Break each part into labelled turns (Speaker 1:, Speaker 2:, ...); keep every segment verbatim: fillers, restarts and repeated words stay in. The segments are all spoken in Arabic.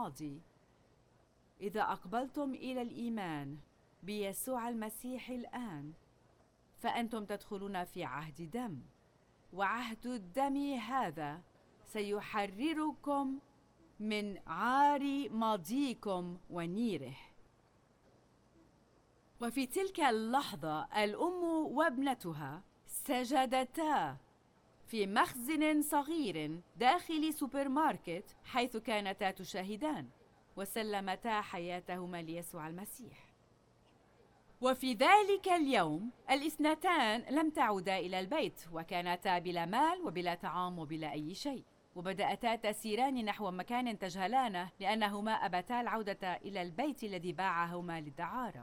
Speaker 1: الماضي. إذا أقبلتم إلى الإيمان بيسوع المسيح الآن فأنتم تدخلون في عهد دم، وعهد الدم هذا سيحرركم من عار ماضيكم ونيره. وفي تلك اللحظة الأم وابنتها سجدتا في مخزن صغير داخل سوبر ماركت حيث كانتا تشاهدان، وسلمتا حياتهما ليسوع المسيح. وفي ذلك اليوم الاثنتان لم تعودا إلى البيت، وكانتا بلا مال وبلا طعام وبلا أي شيء، وبدأتا تسيران نحو مكان تجهلانه لأنهما أبتا العودة إلى البيت الذي باعهما للدعارة.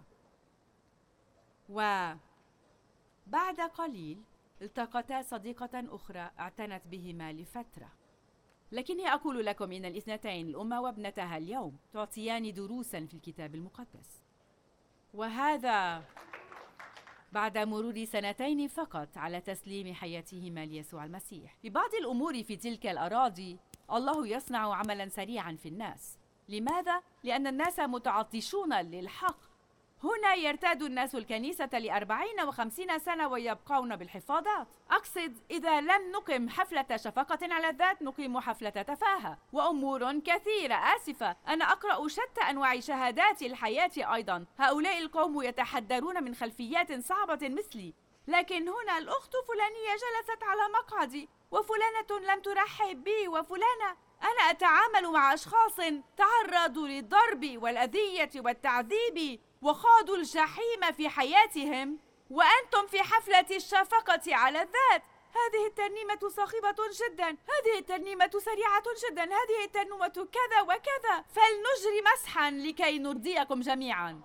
Speaker 1: وبعد قليل التقتا صديقة أخرى اعتنت بهما لفترة. لكني أقول لكم إن الاثنتين الأم وابنتها اليوم تعطيان دروسا في الكتاب المقدس، وهذا بعد مرور سنتين فقط على تسليم حياتهما ليسوع المسيح. في بعض الأمور في تلك الأراضي الله يصنع عملا سريعا في الناس. لماذا؟ لأن الناس متعطشون للحق. هنا يرتاد الناس الكنيسة لأربعين وخمسين سنة ويبقون بالحفاظات. أقصد إذا لم نقم حفلة شفقة على الذات نقيم حفلة تفاهة وأمور كثيرة. آسفة، أنا أقرأ شتى أنواع شهادات الحياة أيضا. هؤلاء القوم يتحدرون من خلفيات صعبة مثلي، لكن هنا الأخت فلانية جلست على مقعدي، وفلانة لم ترحب بي، وفلانة. أنا أتعامل مع أشخاص تعرضوا للضرب والأذية والتعذيب وخاضوا الجحيم في حياتهم، وأنتم في حفلة الشفقة على الذات. هذه الترنيمة صاخبة جدا، هذه الترنيمة سريعة جدا، هذه الترنيمة كذا وكذا. فلنجري مسحا لكي نرضيكم جميعا.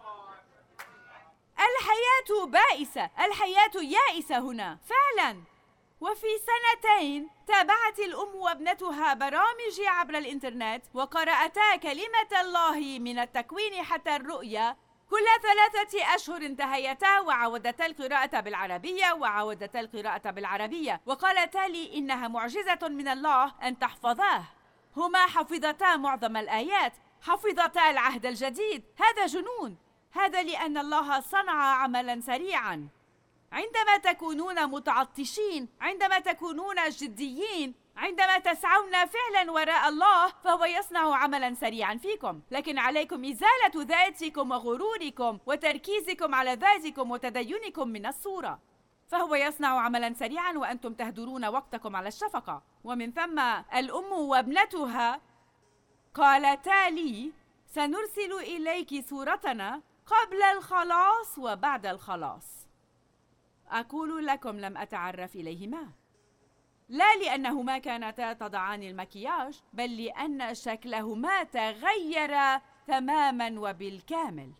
Speaker 1: الحياة بائسة، الحياة يائسة هنا فعلا. وفي سنتين تابعت الأم وابنتها برامج عبر الإنترنت وقرأتا كلمة الله من التكوين حتى الرؤيا. كل ثلاثة أشهر انتهيتا وعودتا القراءة بالعربية وعودتا القراءة بالعربية، وقالتا لي إنها معجزة من الله أن تحفظاه. هما حفظتا معظم الآيات، حفظتا العهد الجديد. هذا جنون، هذا لأن الله صنع عملا سريعا. عندما تكونون متعطشين، عندما تكونون جديين، عندما تسعون فعلا وراء الله، فهو يصنع عملا سريعا فيكم. لكن عليكم إزالة ذاتكم وغروركم وتركيزكم على ذاتكم وتدينكم من الصورة. فهو يصنع عملا سريعا وأنتم تهدرون وقتكم على الشفقة. ومن ثم الأم وابنتها قالتا لي سنرسل إليك صورتنا قبل الخلاص وبعد الخلاص. أقول لكم لم أتعرف إليهما، لا لأنهما كانتا تضعان المكياج، بل لأن شكلهما تغير تماما وبالكامل.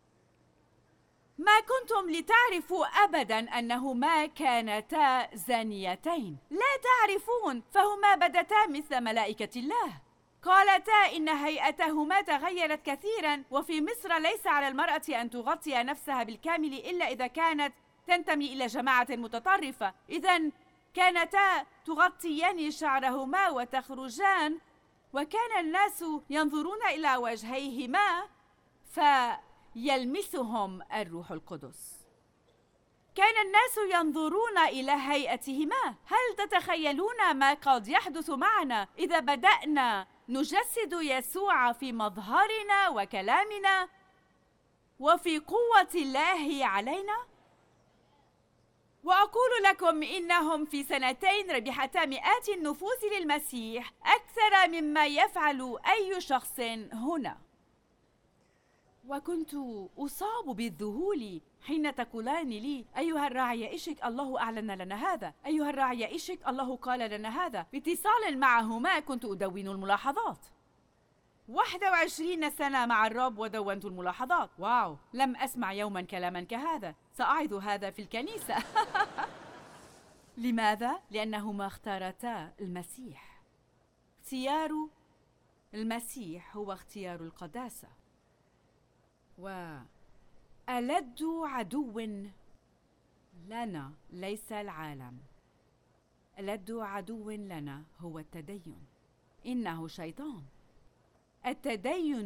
Speaker 1: ما كنتم لتعرفوا أبدا أنهما كانتا زانيتين، لا تعرفون، فهما بدتا مثل ملائكة الله. قالتا إن هيئتهما تغيرت كثيرا، وفي مصر ليس على المرأة أن تغطي نفسها بالكامل إلا إذا كانت تنتمي إلى جماعة متطرفة. إذن كانتا تغطيان شعرهما وتخرجان، وكان الناس ينظرون إلى وجهيهما فيلمسهم الروح القدس. كان الناس ينظرون إلى هيئتهما. هل تتخيلون ما قد يحدث معنا إذا بدأنا نجسد يسوع في مظهرنا وكلامنا وفي قوة الله علينا؟ وأقول لكم إنهم في سنتين ربحتا مئات النفوس للمسيح أكثر مما يفعل أي شخص هنا. وكنت أصاب بالذهول حين تقولان لي أيها الراعي إيشك الله أعلن لنا هذا، أيها الراعي إيشك الله قال لنا هذا. باتصال معهما كنت أدون الملاحظات. واحد وعشرين سنة مع الرب ودونت الملاحظات. واو، لم أسمع يوما كلاما كهذا. سأعظ هذا في الكنيسة. لماذا؟ لأنهما اختارتا المسيح. اختيار المسيح هو اختيار القداسة. وألد عدو لنا ليس العالم، ألد عدو لنا هو التدين، إنه شيطان. التدين